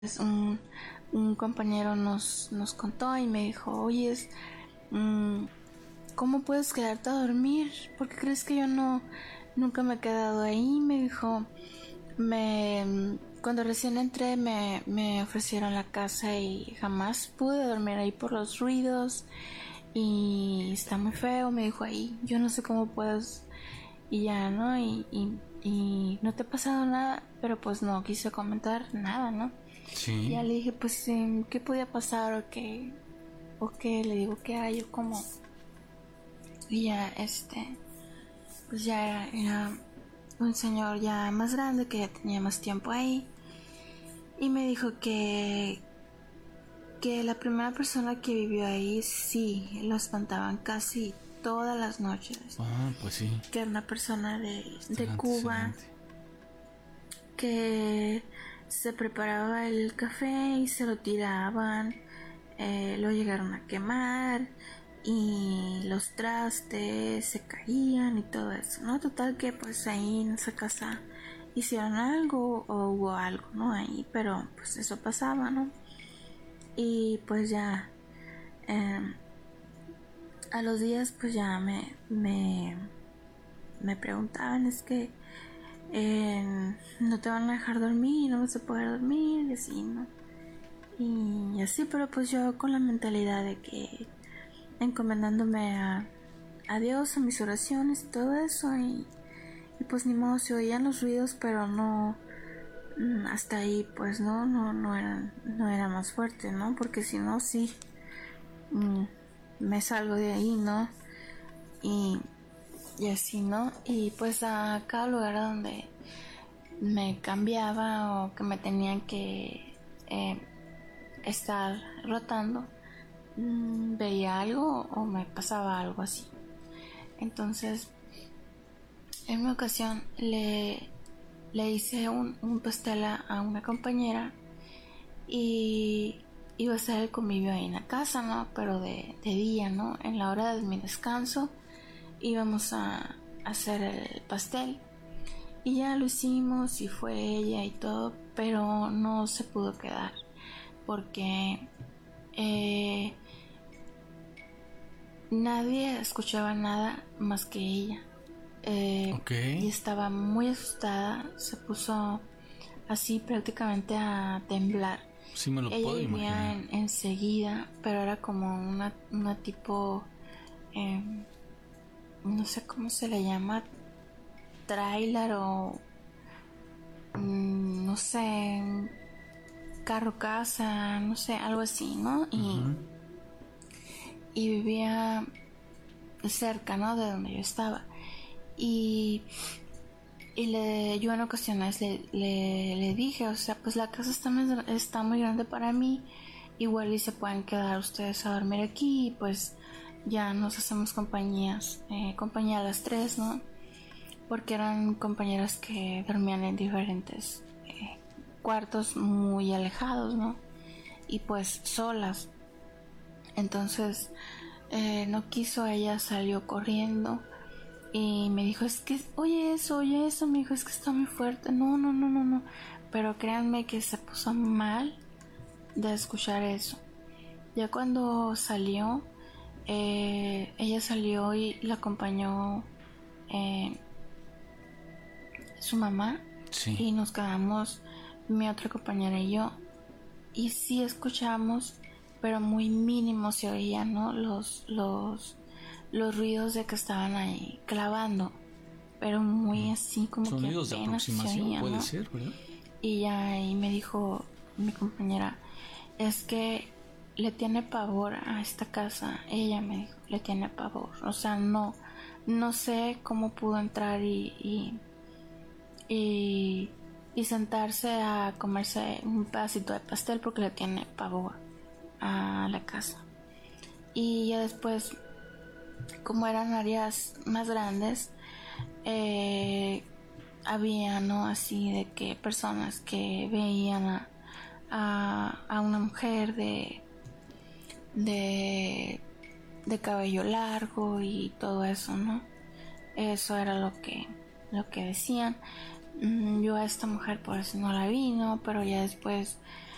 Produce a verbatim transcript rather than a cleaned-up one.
un, un compañero nos, nos contó y me dijo, oye, mmm, ¿cómo puedes quedarte a dormir? ¿Por qué crees que yo no nunca me he quedado ahí? Me dijo, me cuando recién entré me, me ofrecieron la casa y jamás pude dormir ahí por los ruidos y está muy feo, me dijo ahí, yo no sé cómo puedes y ya, ¿no? Y, y, y no te ha pasado nada, pero pues no quise comentar nada, ¿no? Sí. Ya le dije, pues, ¿qué podía pasar o qué? O qué, le digo, ¿qué hay o cómo? Y ya, este, pues ya era, era un señor ya más grande que ya tenía más tiempo ahí. Y me dijo que, que la primera persona que vivió ahí, sí, lo espantaban casi todas las noches. Ah, pues sí. Que era una persona de, Este de Cuba, que se preparaba el café y se lo tiraban, eh, lo llegaron a quemar y los trastes se caían y todo eso, ¿no? Total que pues ahí en esa casa hicieron algo o hubo algo, ¿no? Ahí, pero pues eso pasaba, ¿no? Y pues ya eh, a los días pues ya me me, me preguntaban, es que eh, no te van a dejar dormir, no vas a poder dormir y así, ¿no? Y así, pero pues yo con la mentalidad de que encomendándome a, a Dios, a mis oraciones y todo eso, y, y pues ni modo, se oían los ruidos, pero no, hasta ahí pues no, no, no eran, no era más fuerte, ¿no? Porque si no, sí, me salgo de ahí, ¿no? Y, y así, ¿no? Y pues a cada lugar a donde me cambiaba o que me tenían que eh, estar rotando, mmm, veía algo o me pasaba algo así. Entonces, en una ocasión le, le hice un, un pastel a, a una compañera y iba a ser el convivio ahí en la casa, ¿no? Pero de, de día, ¿no? En la hora de mi descanso íbamos a hacer el pastel. Y ya lo hicimos y fue ella y todo, pero no se pudo quedar porque eh, nadie escuchaba nada más que ella. Eh, okay. Y estaba muy asustada, se puso así prácticamente a temblar. Sí, me lo Ella puedo vivía imaginar. en, enseguida, pero era como una, una tipo, eh, no sé cómo se le llama, trailer o no sé, carro casa, no sé, algo así, ¿no? Y, uh-huh. y vivía cerca, ¿no? De donde yo estaba. Y, y le, yo en ocasiones le, le, le dije, o sea, pues la casa está, está muy grande para mí, igual y se pueden quedar ustedes a dormir aquí y pues ya nos hacemos compañías, eh, compañía a las tres, ¿no? Porque eran compañeras que dormían en diferentes eh, cuartos muy alejados, ¿no? Y pues solas. Entonces eh, no quiso, ella salió corriendo y me dijo, es que, oye eso, oye eso, me dijo, es que está muy fuerte. No, no, no, no, no. Pero créanme que se puso mal de escuchar eso. Ya cuando salió, eh, ella salió y la acompañó eh, su mamá. Sí. Y nos quedamos mi otra compañera y yo, y sí escuchamos, pero muy mínimo se oían, ¿no? Los, los, los ruidos de que estaban ahí clavando, pero muy así como sonidos que de aproximación, oían, puede ¿no? ser, ¿verdad? Y ya ahí me dijo mi compañera, es que le tiene pavor a esta casa. Ella me dijo, le tiene pavor, o sea, no, no sé cómo pudo entrar y, y Y, y sentarse a comerse un pedacito de pastel porque le tiene pavor a la casa. Y ya después, como eran áreas más grandes, eh, había, ¿no? Así de que personas que veían a, a, a una mujer de, de, de cabello largo y todo eso, ¿no? Eso era lo que, lo que decían. Yo a esta mujer por eso no la vi, ¿no? Pero ya después